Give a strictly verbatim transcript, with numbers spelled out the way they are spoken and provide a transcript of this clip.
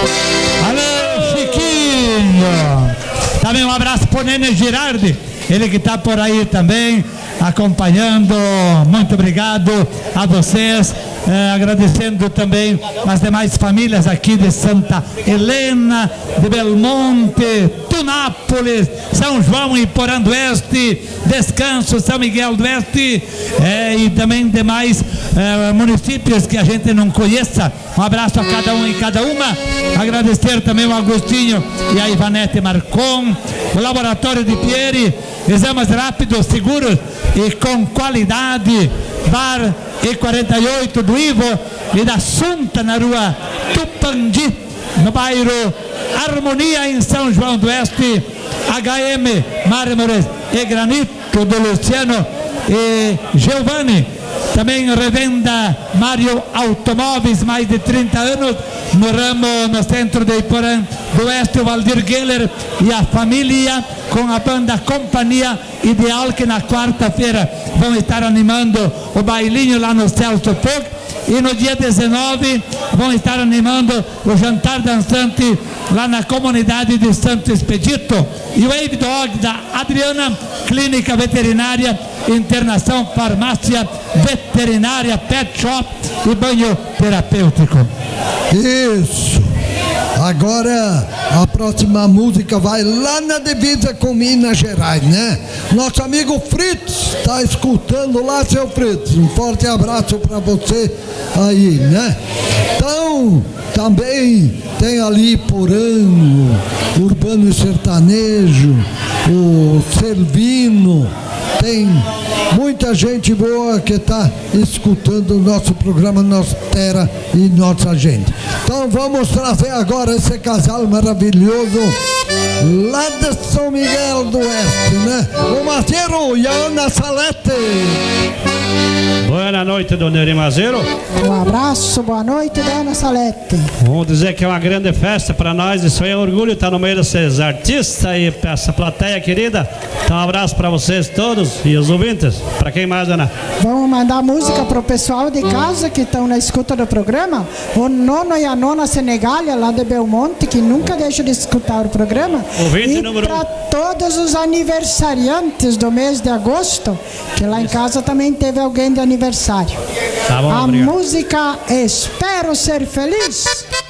Alô, Chiquinho. Também um abraço pro Nene Girardi, ele que está por aí também acompanhando. Muito obrigado a vocês, eh, agradecendo também as demais famílias aqui de Santa Helena, de Belmonte, Tunápolis, São João e Porã do Oeste, Descanso, São Miguel do Oeste, eh, e também demais eh, municípios que a gente não conheça. Um abraço a cada um e cada uma. Agradecer também o Agostinho e a Ivanete Marcon, o Laboratório de Pieri, exames rápidos, seguros e com qualidade. Bar E quarenta e oito do Ivo e da Sunta na rua Tupandi, no bairro Harmonia, em São João do Oeste. H M Mármores e Granito do Luciano e Giovanni. Também revenda Mário Automóveis, mais de trinta anos no ramo, no centro de Iporã do Oeste, o Valdir Geller e a família, com a banda Companhia Ideal, que na quarta-feira vão estar animando o bailinho lá no Celso Fogo, e no dia dezenove vão estar animando o jantar dançante lá na comunidade de Santo Expedito. E o Wave Dog da Adriana, clínica veterinária, internação, farmácia veterinária, pet shop e banho terapêutico. Isso. Agora a próxima música vai lá na divisa com Minas Gerais, né? Nosso amigo Fritz está escutando lá, seu Fritz. Um forte abraço para você aí, né? Então, também tem ali Porã, Urbano e Sertanejo, o Servino, tem muita gente boa que está escutando o nosso programa, nossa terra e nossa gente. Então vamos trazer agora esse casal maravilhoso lá de São Miguel do Oeste, né? O Mazeiro e a Ana Salete. Boa noite, dona Eri Mazeiro. Um abraço, boa noite, Ana Salete. Vamos dizer que é uma grande festa para nós, isso aí é um orgulho estar no meio desses artistas e essa plateia querida. Então um abraço para vocês todos e os ouvintes. Para quem mais, Ana? Vamos mandar música pro pessoal de casa que estão na escuta do programa. O nono e a nona Senegália, lá de Belmonte, que nunca deixam de escutar o programa. Ouvinte e número para todos os aniversariantes do mês de agosto, que lá em casa também teve alguém de aniversário. Tá bom, a obrigado. música Espero Ser Feliz.